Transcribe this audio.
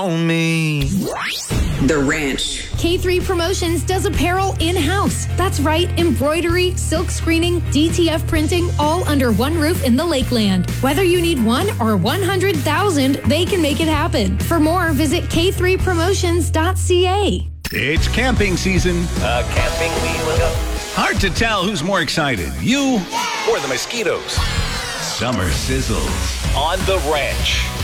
on me. The Ranch. K3 Promotions does apparel in-house. That's right, embroidery, silk screening, DTF printing, all under one roof in the Lakeland. Whether you need 1 or 100,000, they can make it happen. For more, visit k3promotions.ca. It's camping season. Camping wheeling up. Hard to tell who's more excited, you Or the mosquitoes. Summer sizzles. On the Ranch.